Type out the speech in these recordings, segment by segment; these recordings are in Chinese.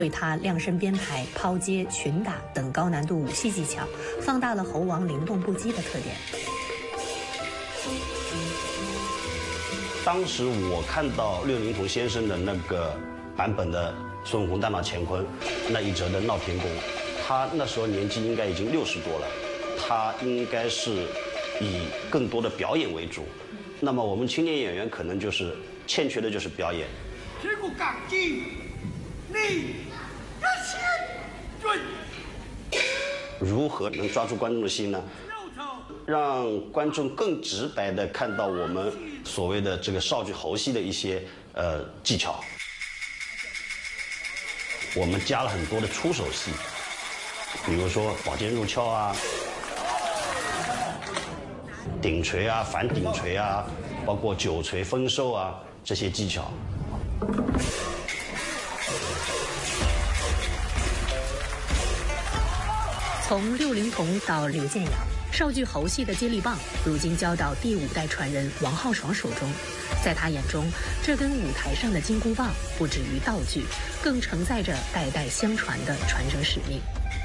对他亮身编排、抛接、群打等高难度武戏技巧，放大了猴王灵动不羁的特点。 当时我看到六龄童先生的那个版本的孙悟空大闹乾坤那一折的闹天宫，他那时候年纪应该已经60多了，他应该是以更多的表演为主。那么我们青年演员可能就是欠缺的就是表演。 这个港剧，你要先准。 如何能抓住观众的心呢？让观众更直白地看到我们所谓的这个少剧猴戏的一些技巧。我们加了很多的出手戏，比如说宝剑入鞘啊、顶锤啊、反顶锤啊，包括九锤分收啊这些技巧。 从六龄童到刘建阳，少剧猴戏的接力棒如今交到第5代传人王浩爽手中。在他眼中，这根舞台上的金箍棒不止于道具，更承载着代代相传的传承使命。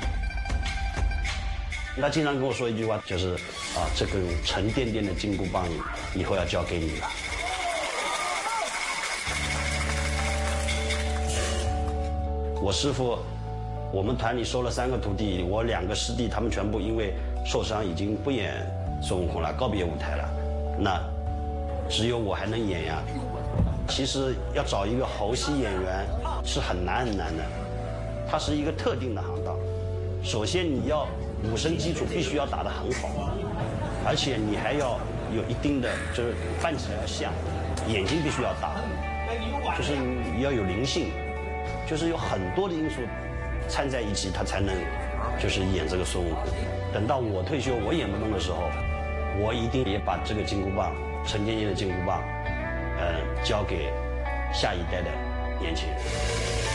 他经常跟我说一句话，就是这根沉甸甸的金箍棒以后要交给你了。我师父，我们团里收了3个徒弟，我2个师弟他们全部因为受伤已经不演孙悟空了，告别舞台了。那只有我还能演呀。其实要找一个猴戏演员是很难很难的，它是一个特定的行当。首先你要武生基础必须要打得很好，而且你还要有一定的就是扮起来要像，眼睛必须要大，就是你要有灵性，就是有很多的因素掺在一起，他才能就是演这个孙悟空。等到我退休我演不动的时候，我一定也把这个金箍棒，沉甸甸的金箍棒，交给下一代的年轻人。